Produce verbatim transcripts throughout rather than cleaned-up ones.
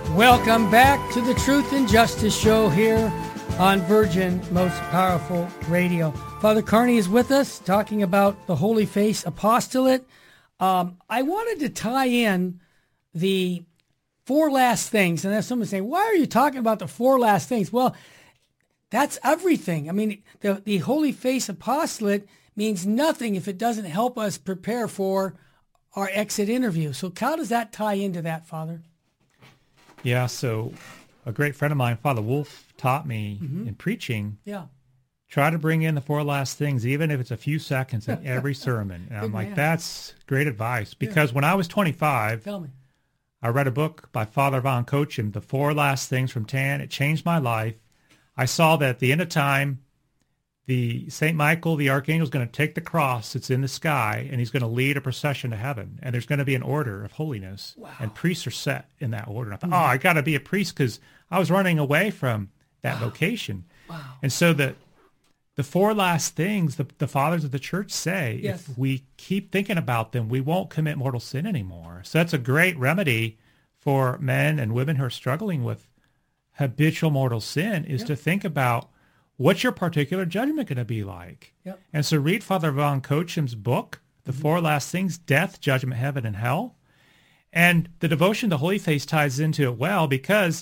Welcome back to the Truth and Justice Show here on Virgin Most Powerful Radio. Father Carney is with us talking about the Holy Face Apostolate. Um, I wanted to tie in the four last things. And then someone's saying, why are you talking about the four last things? Well, that's everything. I mean, the, the Holy Face Apostolate means nothing if it doesn't help us prepare for our exit interview. So how does that tie into that, Father? Yeah, so a great friend of mine, Father Wolf, taught me mm-hmm. in preaching, yeah. try to bring in the four last things, even if it's a few seconds in every sermon. And I'm like, that's great advice. Because yeah. when I was twenty-five, Tell me. I read a book by Father Von Kochim, The Four Last Things from Tan. It changed my life. I saw that at the end of time, the Saint Michael, the Archangel, is going to take the cross that's in the sky, and he's going to lead a procession to heaven. And there's going to be an order of holiness. Wow. And priests are set in that order. And I thought, mm-hmm. oh, I got to be a priest because I was running away from that wow. vocation. Wow. And so the, the four last things the, the fathers of the church say, yes. if we keep thinking about them, we won't commit mortal sin anymore. So that's a great remedy for men and women who are struggling with habitual mortal sin is yep. to think about, what's your particular judgment going to be like? Yep. And so read Father Von Kochim's book, The mm-hmm. Four Last Things, Death, Judgment, Heaven, and Hell. And the devotion to the Holy Face ties into it well because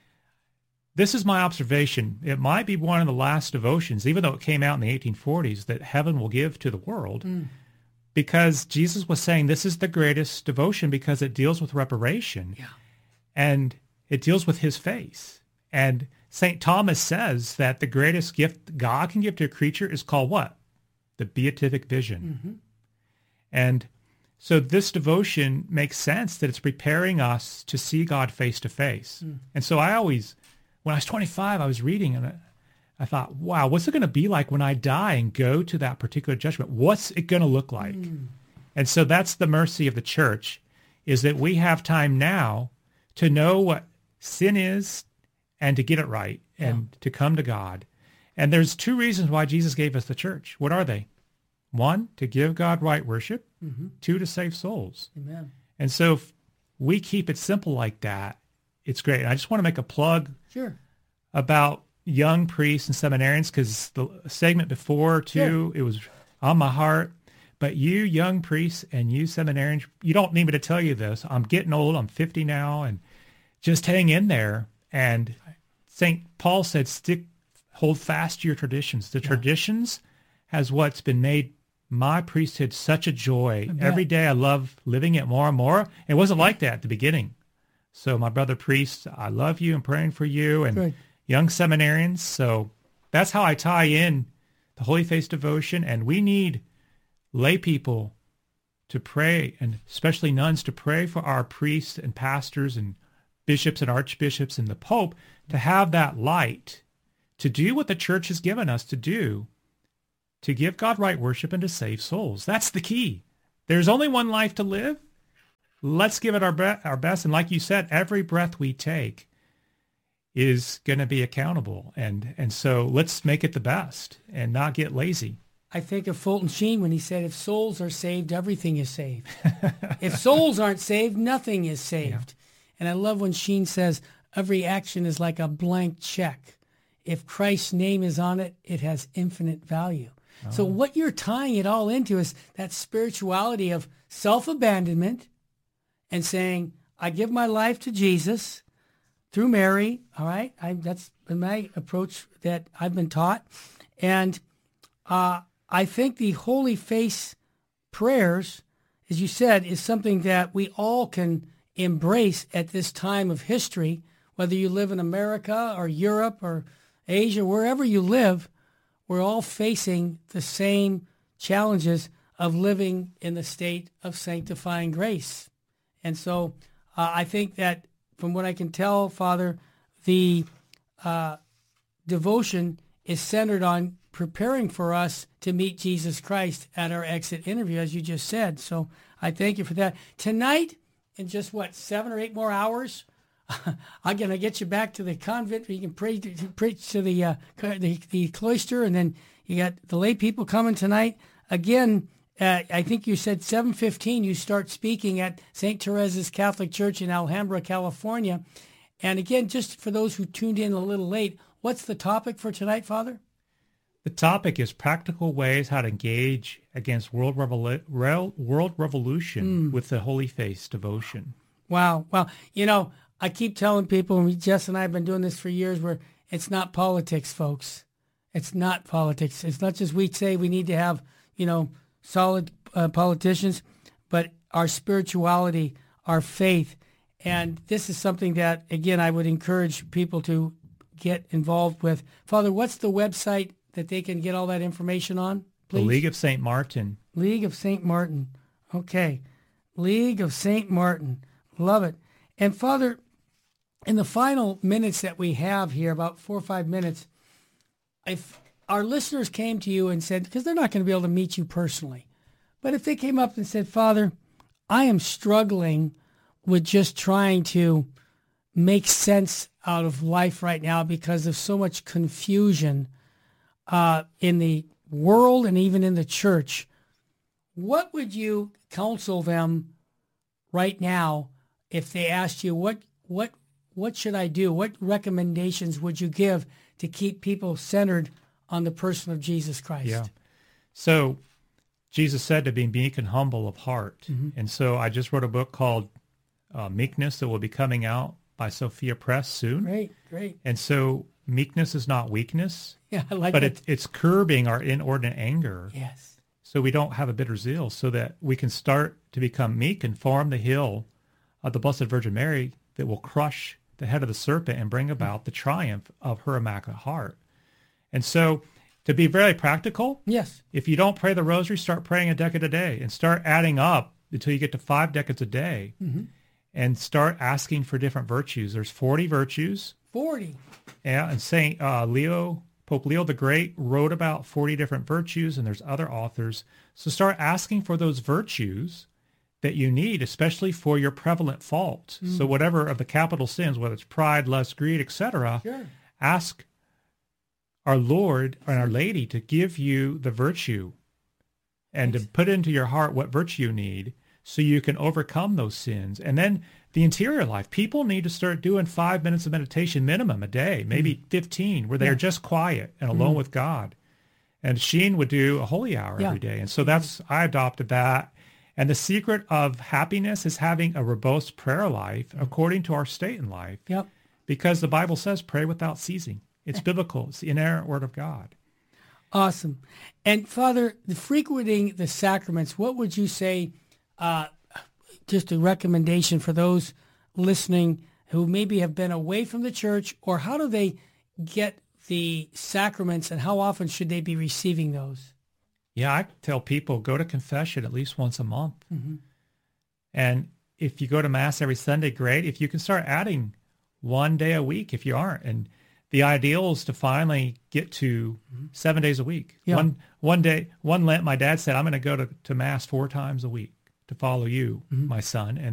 this is my observation. It might be one of the last devotions, even though it came out in the eighteen forties, that heaven will give to the world mm. because Jesus was saying this is the greatest devotion because it deals with reparation yeah. and it deals with his face. And Saint Thomas says that the greatest gift God can give to a creature is called what? The beatific vision. Mm-hmm. And so this devotion makes sense that it's preparing us to see God face to face. Mm. And so I always, when I was twenty-five, I was reading and I, I thought, wow, what's it going to be like when I die and go to that particular judgment? What's it going to look like? Mm. And so that's the mercy of the church, is that we have time now to know what sin is, and to get it right, and yeah. to come to God. And there's two reasons why Jesus gave us the church. What are they? One, to give God right worship. Mm-hmm. Two, to save souls. Amen. And so if we keep it simple like that, it's great. And I just want to make a plug sure. about young priests and seminarians, because the segment before, too, sure. it was on my heart. But you young priests and you seminarians, you don't need me to tell you this. I'm getting old. I'm fifty now, and just hang in there. And Saint Paul said, stick, hold fast to your traditions. The yeah. traditions has what's been made my priesthood such a joy. Every day I love living it more and more. It wasn't like that at the beginning. So my brother priests, I love you and praying for you, and Good. young seminarians. So that's how I tie in the Holy Face devotion. And we need lay people to pray, and especially nuns, to pray for our priests and pastors and bishops and archbishops and the Pope to have that light, to do what the church has given us to do, to give God right worship and to save souls. That's the key. There's only one life to live. Let's give it our, bre- our best. And like you said, every breath we take is going to be accountable. And, and so let's make it the best and not get lazy. I think of Fulton Sheen when he said, if souls are saved, everything is saved. If souls aren't saved, nothing is saved. Yeah. And I love when Sheen says, every action is like a blank check. If Christ's name is on it, it has infinite value. Oh. So what you're tying it all into is that spirituality of self-abandonment and saying, I give my life to Jesus through Mary, all right? I, that's been my approach that I've been taught. And uh, I think the Holy Face prayers, as you said, is something that we all can embrace at this time of history, whether you live in America or Europe or Asia, wherever you live. We're all facing the same challenges of living in the state of sanctifying grace. And so uh, I think that from what I can tell, Father, the uh, devotion is centered on preparing for us to meet Jesus Christ at our exit interview, as you just said. So I thank you for that. Tonight, in just, what, seven or eight more hours, I'm going to get you back to the convent where you can pray to, preach to the, uh, the the cloister, and then you got the lay people coming tonight. Again, uh, I think you said seven fifteen you start speaking at Saint Teresa's Catholic Church in Alhambra, California. And again, just for those who tuned in a little late, what's the topic for tonight, Father? The topic is practical ways how to engage against world, revolu- rel- world revolution mm. with the Holy Face devotion. Wow. Well, you know, I keep telling people, and we, Jess and I have been doing this for years, where it's not politics, folks. It's not politics. It's not just we say we need to have, you know, solid uh, politicians, but our spirituality, our faith. And this is something that, again, I would encourage people to get involved with. Father, what's the website that they can get all that information on, please? The League of Saint Martin. League of Saint Martin. Okay. League of Saint Martin. Love it. And Father, in the final minutes that we have here, about four or five minutes, if our listeners came to you and said, because they're not going to be able to meet you personally, but if they came up and said, Father, I am struggling with just trying to make sense out of life right now because of so much confusion uh, in the world and even in the church, what would you counsel them right now if they asked you, what what what should I do? What recommendations would you give to keep people centered on the person of Jesus Christ? Yeah. So Jesus said to be meek and humble of heart. Mm-hmm. And so I just wrote a book called uh, Meekness that will be coming out by Sophia Press soon. Great, great. And so meekness is not weakness. Yeah, I like but that. But it, it's curbing our inordinate anger. Yes. So we don't have a bitter zeal, so that we can start to become meek and form the hill of the Blessed Virgin Mary that will crush the head of the serpent and bring about the triumph of her Immaculate Heart. And so to be very practical, yes, if you don't pray the rosary, start praying a decade a day and start adding up until you get to five decades a day. Mm-hmm. And start asking for different virtues. There's forty virtues. forty. Yeah, and Saint uh, Leo, Pope Leo the Great wrote about forty different virtues, and there's other authors. So start asking for those virtues that you need, especially for your prevalent fault. Mm. So whatever of the capital sins, whether it's pride, lust, greed, et cetera, sure. Ask our Lord and Our Lady to give you the virtue and Thanks. To put into your heart what virtue you need, so you can overcome those sins. And then the interior life. People need to start doing five minutes of meditation minimum a day, maybe mm. fifteen, where they're yeah. just quiet and alone mm. with God. And Sheen would do a holy hour yeah. every day. And so that's, I adopted that. And the secret of happiness is having a robust prayer life according to our state in life. Yep. Because the Bible says pray without ceasing. It's biblical. It's the inerrant word of God. Awesome. And Father, frequenting the sacraments, what would you say, Uh, just a recommendation for those listening who maybe have been away from the church, or how do they get the sacraments and how often should they be receiving those? Yeah, I tell people go to confession at least once a month. Mm-hmm. And if you go to Mass every Sunday, great. If you can start adding one day a week, if you aren't. And the ideal is to finally get to mm-hmm. seven days a week. Yeah. One one day, one Lent, my dad said, I'm going to go to, to Mass four times a week to follow you, mm-hmm. my son. And